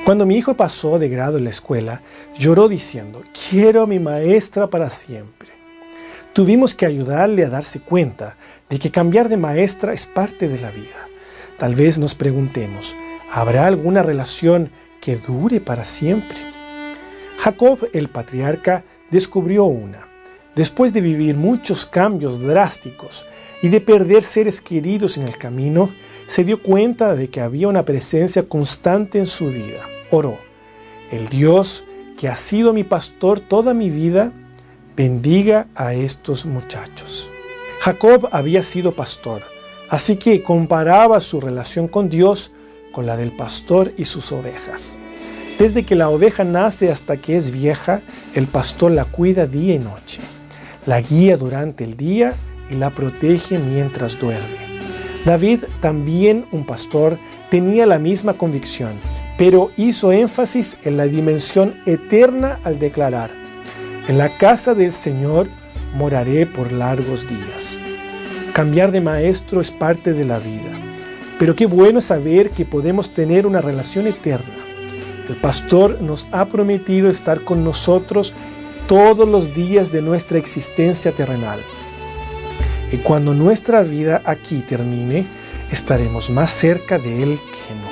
Cuando mi hijo pasó de grado en la escuela, lloró diciendo, quiero a mi maestra para siempre. Tuvimos que ayudarle a darse cuenta de que cambiar de maestra es parte de la vida. Tal vez nos preguntemos, ¿habrá alguna relación que dure para siempre? Jacob, el patriarca, descubrió una. Después de vivir muchos cambios drásticos y de perder seres queridos en el camino, se dio cuenta de que había una presencia constante en su vida. Oró, el Dios que ha sido mi pastor toda mi vida, bendiga a estos muchachos. Jacob había sido pastor, así que comparaba su relación con Dios con la del pastor y sus ovejas. Desde que la oveja nace hasta que es vieja, el pastor la cuida día y noche. La guía durante el día y la protege mientras duerme. David, también un pastor, tenía la misma convicción, pero hizo énfasis en la dimensión eterna al declarar, en la casa del Señor moraré por largos días. Cambiar de maestro es parte de la vida, pero qué bueno saber que podemos tener una relación eterna. El pastor nos ha prometido estar con nosotros todos los días de nuestra existencia terrenal. Y cuando nuestra vida aquí termine, estaremos más cerca de Él que nunca.